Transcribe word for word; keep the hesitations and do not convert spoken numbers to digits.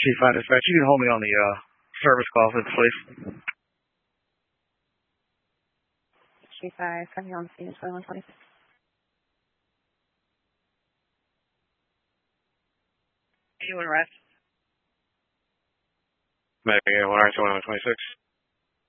five dispatch, you can hold me on the uh, service call, please. G five, from your own scene, one twenty-six. Anyone arrest? Medic one R two one twenty-six.